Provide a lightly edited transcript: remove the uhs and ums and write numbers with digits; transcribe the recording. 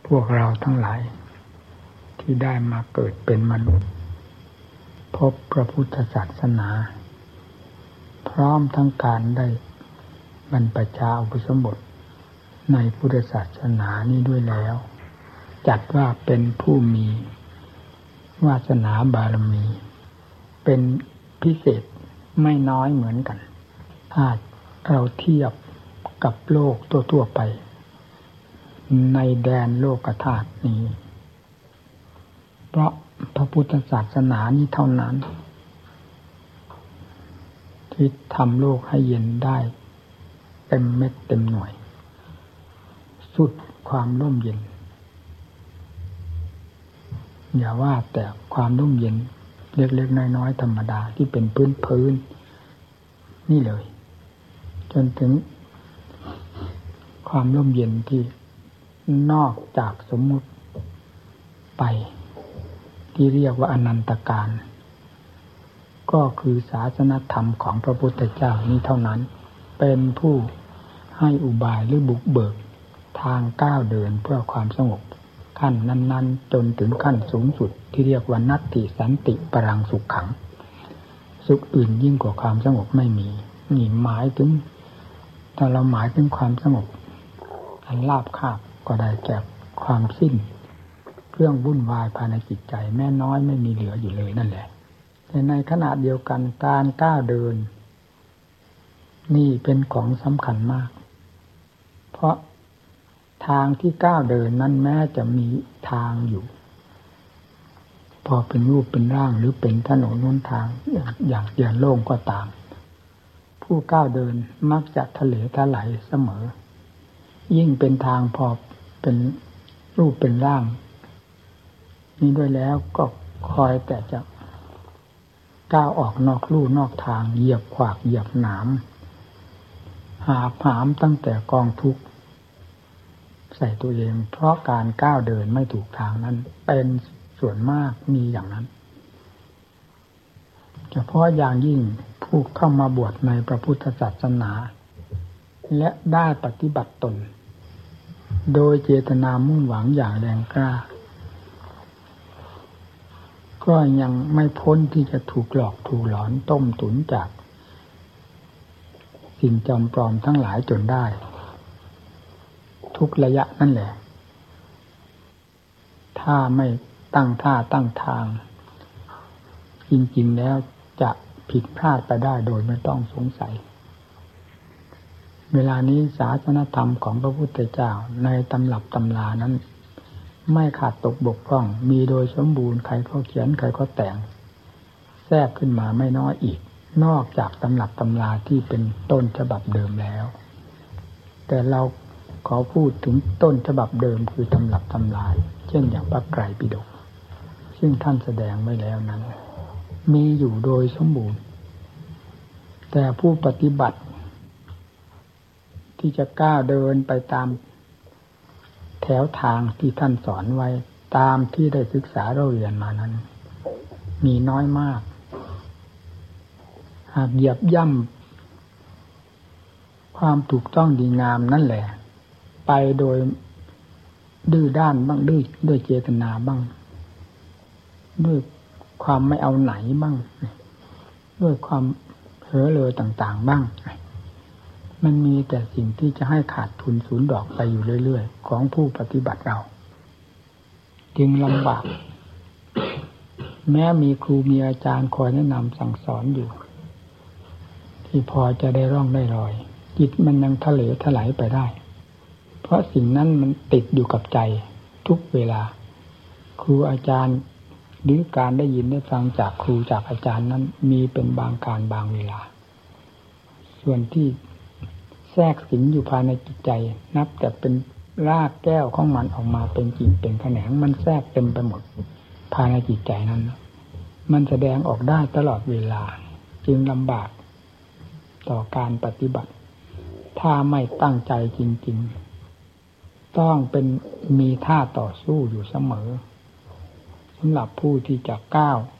พวกเราทั้งหลายที่ได้มาเกิดเป็นมนุษย์พบพระพุทธศาสนาพร้อมทั้งการได้บรรพชาอุปสมบทในพุทธศาสนานี้ด้วยแล้วจัดว่าเป็นผู้มีวาสนาบารมีเป็นพิเศษไม่น้อยเหมือนกันถ้าเราเทียบกับโลกทั่วๆไปในแดนโลกธาตุนี้เพราะพระพุทธศาสนานี้เท่านั้นที่ทำโลกให้เย็นได้เต็มเม็ดเต็มหน่วยสุดความร่มเย็นอย่าว่าแต่ความร่มเย็นเล็กๆน้อยๆธรรมดาที่เป็นพื้นนี่เลยจนถึงความร่มเย็นที่นอกจากสมมุติไปที่เรียกว่าอนันตการก็คือศาสนธรรมของพระพุทธเจ้านี้เท่านั้นเป็นผู้ให้อุบายหรือบุกเบิกทางก้าวเดินเพื่อความสงบขั้นนั้นๆจนถึงขั้นสูงสุดที่เรียกว่านัตติสันติปรังสุขขังสุขอื่นยิ่งกว่าความสงบไม่มีนี่หมายถึงถ้าเราหมายถึงความสงบอันราบคาบก็ได้แก่ความสิ้นเครื่องวุ่นวายภายในจิตใจแม้น้อยไม่มีเหลืออยู่เลยนั่นแหละแต่ในขณะเดียวกันการก้าวเดินนี่เป็นของสำคัญมากเพราะทางที่ก้าวเดินนั้นแม้จะมีทางอยู่พอเป็นรูปเป็นร่างหรือเป็นถนนหนทางอย่างโล่งก็ตามผู้ก้าวเดินมักจะทะเลทลายเสมอยิ่งเป็นทางพอเป็นรูปเป็นร่างนี้ด้วยแล้วก็คอยแต่จะก้าวออกนอกลู่นอกทางเหยียบขวากเหยียบหนามหามตั้งแต่กองทุกข์ใส่ตัวเองเพราะการก้าวเดินไม่ถูกทางนั้นเป็นส่วนมากมีอย่างนั้นเฉพาะอย่างยิ่งผู้เข้ามาบวชในพระพุทธศาสนาและได้ปฏิบัติตนโดยเจตนามุ่งหวังอย่างแรงกล้าก็ยังไม่พ้นที่จะถูกหลอกถูกหลอนต้มตุ๋นจากสิ่งจอมปลอมทั้งหลายจนได้ทุกระยะนั่นแหละถ้าไม่ตั้งท่าตั้งทางจริงๆแล้วจะผิดพลาดไปได้โดยไม่ต้องสงสัยเวลานี้ศาสนธรรมของพระพุทธเจ้าในตำรับตำรานั้นไม่ขาดตกบกพร่องมีโดยสมบูรณ์ใครก็เขียนใครก็แต่งแทรกขึ้นมาไม่น้อยอีกนอกจากตำรับตำราที่เป็นต้นฉบับเดิมแล้วแต่เราขอพูดถึงต้นฉบับเดิมคือตำรับตำราเช่นอย่างพระไตรปิฎกซึ่งท่านแสดงไว้แล้วนั้นมีอยู่โดยสมบูรณ์แต่ผู้ปฏิบัติที่จะก้าวเดินไปตามแถวทางที่ท่านสอนไว้ตามที่ได้ศึกษาเราเรียนมานั้นมีน้อยมากหากเหยียบย่ำความถูกต้องดีงามนั่นแหละไปโดยดื้อด้านบ้างดื้อด้วยเจตนาบ้างด้วยความไม่เอาไหนบ้างด้วยความเผลอเลยต่างๆบ้างมันมีแต่สิ่งที่จะให้ขาดทุนสูญดอกไปอยู่เรื่อยๆของผู้ปฏิบัติเราจึงลำบากแม้มีครูมีอาจารย์คอยแนะนำสั่งสอนอยู่ที่พอจะได้ร่องได้รอยจิตมันยังทะเลถลายไปได้เพราะสิ่งนั้นมันติดอยู่กับใจทุกเวลาครูอาจารย์หรือการได้ยินได้ฟังจากครูจากอาจารย์นั้นมีเป็นบางการบางเวลาส่วนที่แทรกสิงอยู่ภายในจิตใจนับแต่เป็นรากแก้วของมันออกมาเป็นกิ่งเป็นแขนงมันแทรกเต็มไปหมดภายในจิตใจนั้นมันแสดงออกได้ตลอดเวลาจึงลำบากต่อการปฏิบัติถ้าไม่ตั้งใจจริงๆต้องเป็นมีท่าต่อสู้อยู่เสมอสำหรับผู้ที่จะก้าว